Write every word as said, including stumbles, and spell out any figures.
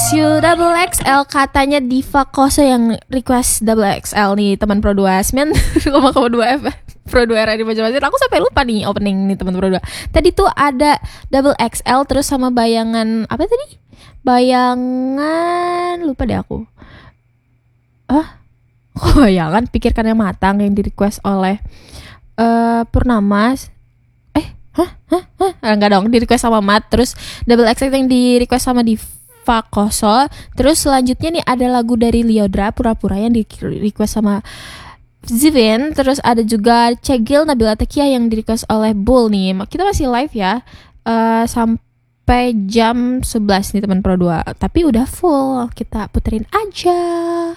miss you double X L, katanya Diva Koso yang request double X L nih teman Pro dua sembilan koma dua F Pro dua era di Banjarmasin. Aku sampai lupa nih opening nih teman Pro dua. Tadi tuh ada double X L terus sama bayangan apa tadi? Bayangan lupa deh aku. Ah, oh, bayangan pikirkan yang matang yang di request oleh uh, Purnama. Eh, hah, hah, hah? Ah, enggak dong, di request sama Mat. Terus double X L yang di request sama Diva Koso. Terus selanjutnya nih ada lagu dari Liodra Pura-pura yang di request sama Zivin. Terus ada juga Cegil Nabila Tekia yang di request oleh Bull nih. Kita masih live ya uh, sampai jam sebelas nih teman Pro dua. Tapi udah full, kita puterin aja.